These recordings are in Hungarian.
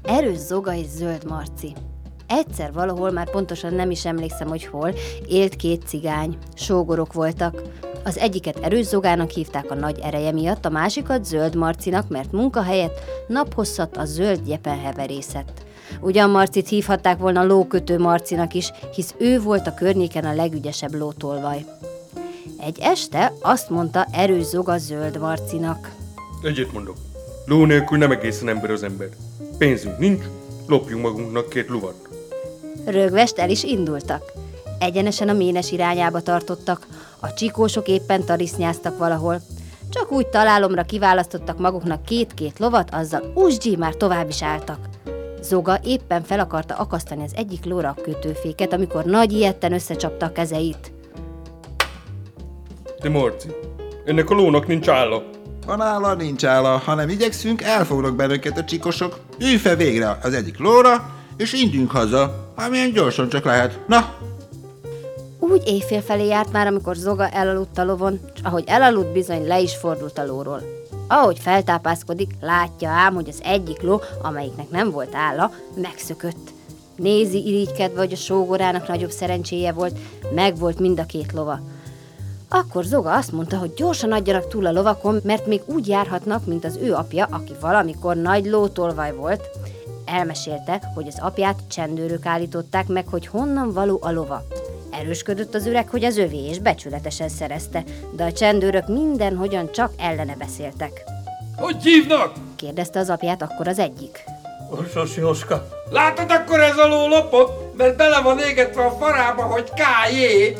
Erős Zoga és Zöld Marci. Egyszer valahol, már pontosan nem is emlékszem, hogy hol, élt két cigány. Sógorok voltak. Az egyiket Erős Zogának hívták a nagy ereje miatt, a másikat Zöld Marcinak, mert munka helyett naphosszat a zöld gyepen heverészett. Ugyan Marcit hívhatták volna Lókötő Marcinak is, hisz ő volt a környéken a legügyesebb lótolvaj. Egy este azt mondta Erős Zoga Zöld Marcinak. Egyet mondok, ló nélkül nem egészen ember az ember. Pénzünk nincs, lopjunk magunknak 2 lovat. Rögvest el is indultak. Egyenesen a Ménes irányába tartottak, a csikósok éppen tarisznyáztak valahol. Csak úgy találomra kiválasztottak maguknak 2 lovat, azzal usgyi már tovább is álltak. Zoga éppen fel akarta akasztani az egyik lóra a kötőféket, amikor nagy ijedten összecsapta a kezeit. De Marci, ennek a lónak nincs álla. Van álla, nincs álla, hanem igyekszünk, elfognak bennünket a csikosok. Ülj fel végre az egyik lóra, és indjunk haza, amilyen gyorsan csak lehet. Na! Úgy éjfél felé járt már, amikor Zoga elaludt a lovon, és ahogy elaludt, bizony le is fordult a lóról. Ahogy feltápászkodik, látja ám, hogy az egyik ló, amelyiknek nem volt álla, megszökött. Nézi irigykedve, hogy a sógorának nagyobb szerencséje volt, megvolt mind a 2 lova. Akkor Zoga azt mondta, hogy gyorsan adjanak túl a lovakon, mert még úgy járhatnak, mint az ő apja, aki valamikor nagy lótolvaj volt. Elmesélte, hogy az apját csendőrök állították meg, hogy honnan való a lova. Erősködött az öreg, hogy az övé, és becsületesen szerezte, de a csendőrök mindenhogyan csak ellene beszéltek. Hogy hívnak? Kérdezte az apját akkor az egyik. Orsos Jóska. Látod akkor ez a ló lopott? Mert bele van égetve a farába, hogy K.J.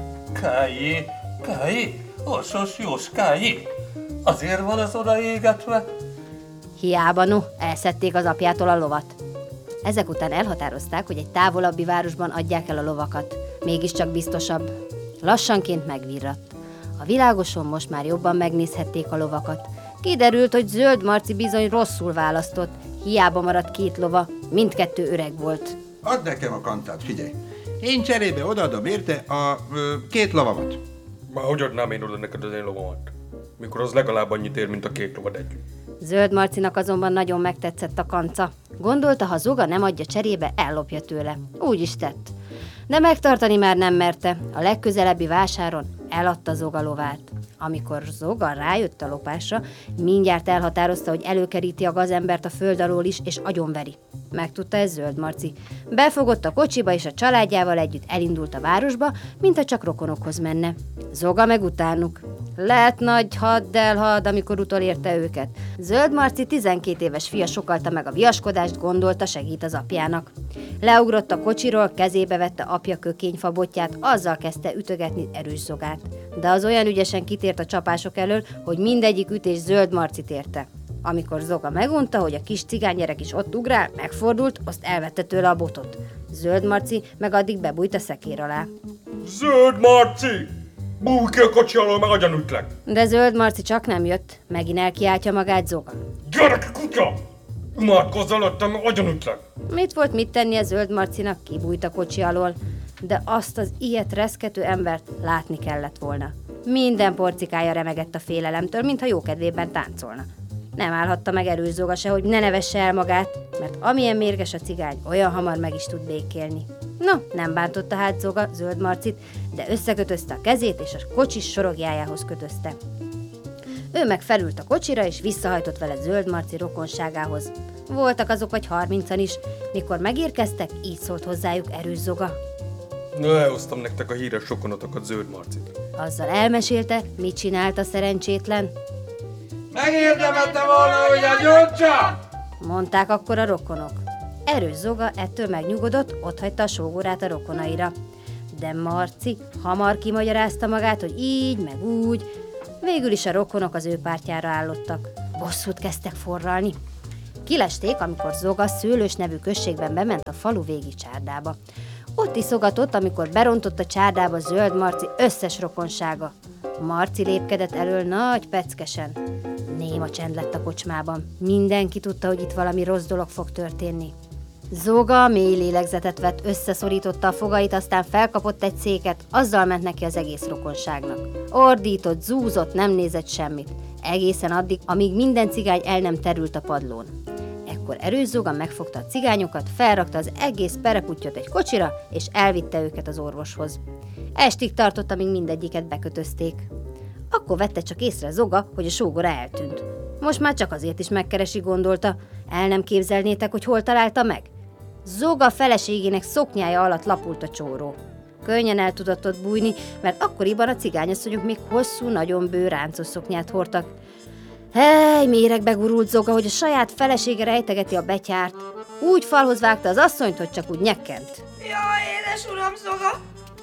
K.J. Orsos Jóskájé. Azért van az oda égetve? Hiába, no, elszedték az apjától a lovat. Ezek után elhatározták, hogy egy távolabbi városban adják el a lovakat. Mégiscsak biztosabb. Lassanként megvirratt. A világoson most már jobban megnézhették a lovakat. Kiderült, hogy Zöld Marci bizony rosszul választott. Hiába maradt 2 lova, mindkettő öreg volt. Add nekem a kantát, figyelj. Én cserébe odaadom érte a 2 lovamat. Már hogy adnám én oda neked az én lovamat? Mikor az legalább annyit ér, mint a 2 lovad együtt. Zöld Marcinak azonban nagyon megtetszett a kanca. Gondolta, ha Zoga nem adja cserébe, ellopja tőle. Úgy is tett. De megtartani már nem merte. A legközelebbi vásáron eladta Zoga lovát. Amikor Zoga rájött a lopásra, mindjárt elhatározta, hogy előkeríti a gazembert a föld alól is, és agyonveri. Megtudta ez Zöld Marci. Befogott a kocsiba, és a családjával együtt elindult a városba, mintha csak rokonokhoz menne. Zoga meg utánuk. Lett nagy haddelhad, amikor utolérte őket. Zöld Marci 12 éves fia sokalta meg a viaskodást, gondolta, segít az apjának. Leugrott a kocsiról, kezébe vette apja kökényfabotját, azzal kezdte ütögetni Erős Zogát. De az olyan ügyesen kitért a csapások elől, hogy mindegyik ütés Zöld Marcit érte. Amikor Zoga megunta, hogy a kis cigánygyerek is ott ugrál, megfordult, azt elvette tőle a botot. Zöld Marci meg addig bebújt a szekér alá. Zöld Marci! Bújj ki a kocsi alól, meg agyonütlek! De Zöld Marci csak nem jött, megint elkiáltja magát Zoga. Gyere ki, kutya! Imádkozz alattam, meg agyonütlek! Mit volt mit tennie Zöld Marcinak, kibújt a kocsi alól, de azt az ilyet reszkető embert látni kellett volna. Minden porcikája remegett a félelemtől, mintha jókedvében táncolna. Nem állhatta meg Erős Zoga se, hogy ne nevesse el magát, mert amilyen mérges a cigány, olyan hamar meg is tud békélni. No, nem bántotta hát Zoga Zöld Marcit, de összekötözte a kezét, és a kocsis sorogjájához kötözte. Ő meg felült a kocsira, és visszahajtott vele Zöld Marci rokonságához. Voltak azok vagy 30-an is. Mikor megérkeztek, így szólt hozzájuk Erős Zoga. Na, elhoztam nektek a híres rokonotokat, Zöld Marcit. Azzal elmesélte, mit csinált a szerencsétlen. Megérdemelte volna, hogy agyonca! Mondták akkor a rokonok. Erős Zoga ettől megnyugodott, otthagyta a sógorát a rokonaira. De Marci hamar kimagyarázta magát, hogy így, meg úgy. Végül is a rokonok az ő pártjára állottak. Bosszút kezdtek forralni. Kilesték, amikor Zoga Szőlős nevű községben bement a falu végi csárdába. Ott iszogatott, amikor berontott a csárdába Zöld Marci összes rokonsága. Marci lépkedett elől nagy peckesen. Néma csend lett a kocsmában. Mindenki tudta, hogy itt valami rossz dolog fog történni. Zoga mély lélegzetet vett, összeszorította a fogait, aztán felkapott egy széket, azzal ment neki az egész rokonságnak. Ordított, zúzott, nem nézett semmit. Egészen addig, amíg minden cigány el nem terült a padlón. Akkor Erős Zoga megfogta a cigányokat, felrakta az egész perekutyot egy kocsira, és elvitte őket az orvoshoz. Estig tartott, amíg mindegyiket bekötözték. Akkor vette csak észre Zoga, hogy a sógora eltűnt. Most már csak azért is megkeresi, gondolta. El nem képzelnétek, hogy hol találta meg? Zoga feleségének szoknyája alatt lapult a csóró. Könnyen el tudott ott bújni, mert akkoriban a cigányasszonyok még hosszú, nagyon bő ráncos szoknyát hordtak. Hely, méregbe gurult Zoga, hogy a saját felesége rejtegeti a betyárt. Úgy falhoz vágta az asszonyt, hogy csak úgy nyekkent. Jaj, édes uram, Zoga!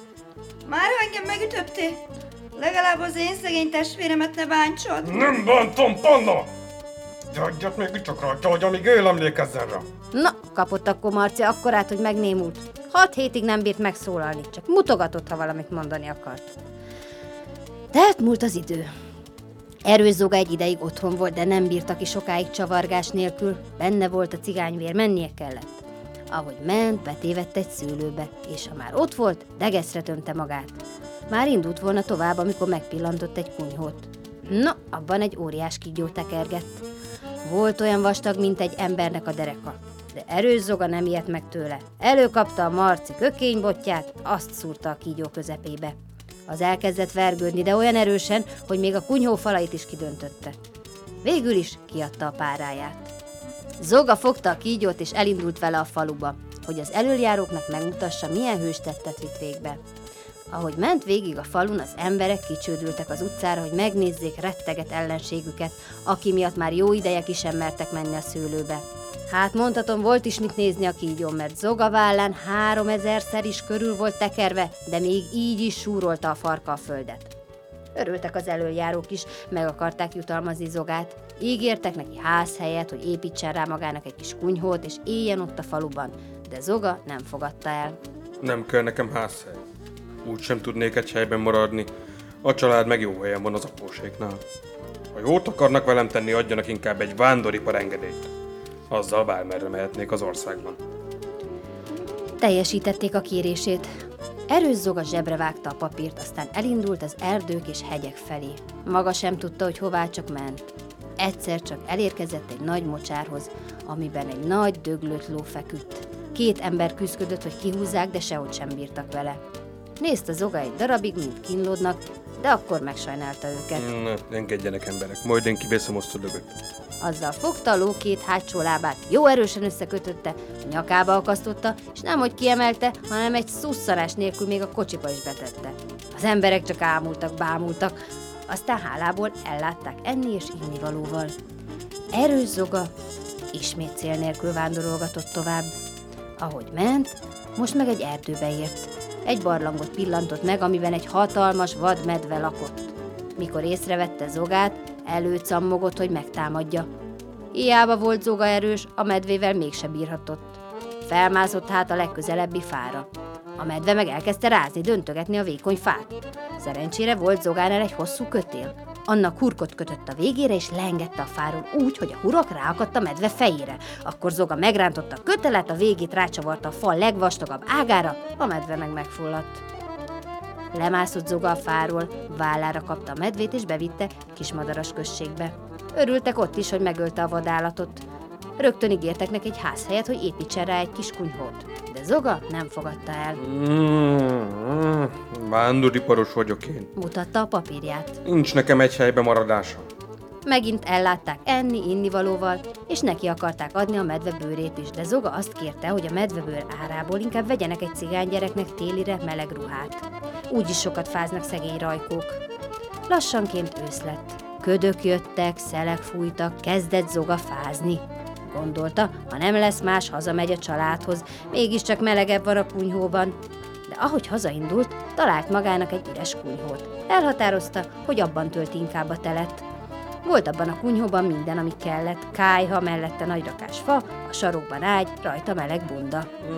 Már engem megütöttél? Legalább az én szegény testvéremet ne bántsad. Nem bántom, Panna! De adjat még csak rajta, hogy amíg él, emlékezzen rá. Na, kapott akkor Marci akkorát, hogy megnémult. 6 hétig nem bírt megszólalni, csak mutogatott, ha valamit mondani akart. Tehát múlt az idő. Erős Zoga egy ideig otthon volt, de nem bírta ki sokáig csavargás nélkül. Benne volt a cigányvér, mennie kellett. Ahogy ment, betévedt egy szőlőbe, és ha már ott volt, degeszre tömte magát. Már indult volna tovább, amikor megpillantott egy kunyhót. Na, abban egy óriás kígyó tekergett. Volt olyan vastag, mint egy embernek a dereka. De Erős Zoga nem ijedt meg tőle. Előkapta a Marci kökénybotját, azt szúrta a kígyó közepébe. Az elkezdett vergődni, de olyan erősen, hogy még a kunyhó falait is kidöntötte. Végül is kiadta a páráját. Zoga fogta a kígyót és elindult vele a faluba, hogy az elöljáróknak megmutassa, milyen hős tettet vitt végbe. Ahogy ment végig a falun, az emberek kicsődültek az utcára, hogy megnézzék retteget ellenségüket, aki miatt már jó ideje ki sem mertek menni a szőlőbe. Hát mondhatom, volt is mit nézni a kígyón, mert Zoga vállán 3000-szer is körül volt tekerve, de még így is súrolta a farka a földet. Örültek az elöljárók is, meg akarták jutalmazni Zogát. Ígértek neki házhelyet, hogy építsen rá magának egy kis kunyhót, és éljen ott a faluban, de Zoga nem fogadta el. Nem kell nekem házhely. Úgy sem tudnék egy helyben maradni. A család meg jó helyen van az apóséknál. Ha jót akarnak velem tenni, adjanak inkább egy vándoripar engedélyt. Azzal bármerre mehetnék az országban. Teljesítették a kérését. Erős Zoga zsebre vágta a papírt, aztán elindult az erdők és hegyek felé. Maga sem tudta, hogy hová csak ment. Egyszer csak elérkezett egy nagy mocsárhoz, amiben egy nagy döglött ló feküdt. 2 ember küszködött, hogy kihúzzák, de sehogy sem bírtak vele. Nézte Zoga egy darabig, mint kínlódnak, de akkor megsajnálta őket. Na, engedjenek emberek, majd én kiveszem azt a dögöt. Azzal fogta a ló 2 hátsó lábát, jó erősen összekötötte, a nyakába akasztotta, és nemhogy kiemelte, hanem egy szusszanás nélkül még a kocsiba is betette. Az emberek csak ámultak, bámultak, aztán hálából ellátták enni és innivalóval. Erős Zoga ismét cél nélkül vándorolgatott tovább. Ahogy ment, most meg egy erdőbe ért. Egy barlangot pillantott meg, amiben egy hatalmas vadmedve lakott. Mikor észrevette Zogát, előcammogott, hogy megtámadja. Hiába volt Zoga erős, a medvével mégse bírhatott. Felmászott hát a legközelebbi fára. A medve meg elkezdte rázni, döntögetni a vékony fát. Szerencsére volt Zogánál egy hosszú kötél. Annak hurkot kötött a végére, és leengedte a fáról úgy, hogy a hurok ráakadt a medve fejére. Akkor Zoga megrántotta a kötelet, a végét rácsavarta a fal legvastagabb ágára, a medve meg megfulladt. Lemászott Zoga a fáról, vállára kapta a medvét, és bevitte Kismadaras községbe. Örültek ott is, hogy megölte a vadállatot. Rögtön ígértek neki egy házhelyet, hogy építsen rá egy kis kunyhót. De Zoga nem fogadta el. Vándoriparos vagyok én. Mutatta a papírját. Nincs nekem egy helyben maradása. Megint ellátták enni, innivalóval, és neki akarták adni a medve bőrét is, de Zoga azt kérte, hogy a medvebőr árából inkább vegyenek egy cigánygyereknek télire meleg ruhát. Úgyis sokat fáznak szegény rajkók. Lassanként ősz lett. Ködök jöttek, szelek fújtak, kezdett Zoga fázni. Gondolta, ha nem lesz más, hazamegy a családhoz, mégiscsak melegebb van a kunyhóban. De ahogy hazaindult, talált magának egy üres kunyhót. Elhatározta, hogy abban tölti inkább a telet. Volt abban a kunyhóban minden, ami kellett. Kályha, mellette nagy rakás fa, a sarokban ágy, rajta meleg bunda.